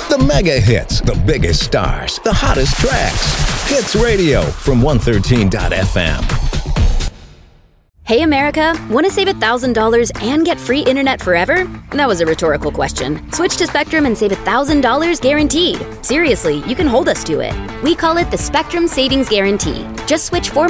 The mega hits, the biggest stars, the hottest tracks. Hits Radio from 113.fm. Hey America, want to save $1,000 and get free internet forever? That was a rhetorical question. Switch to Spectrum and save $1,000 guaranteed. Seriously, you can hold us to it. We call it the Spectrum Savings Guarantee. Just switch 4